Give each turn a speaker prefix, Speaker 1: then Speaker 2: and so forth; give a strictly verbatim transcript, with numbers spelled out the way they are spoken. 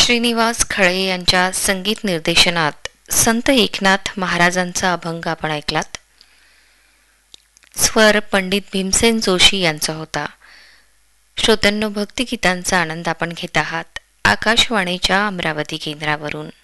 Speaker 1: श्रीनिवास खळे यांच्या संगीत निर्देशनात संत एकनाथ महाराजांचा अभंग आपण ऐकलात. स्वर पंडित भीमसेन जोशी यांचा होता. श्रोत्यांनो, भक्तिगीतांचा आनंद आपण घेत आहात आकाशवाणीच्या अमरावती केंद्रावरून.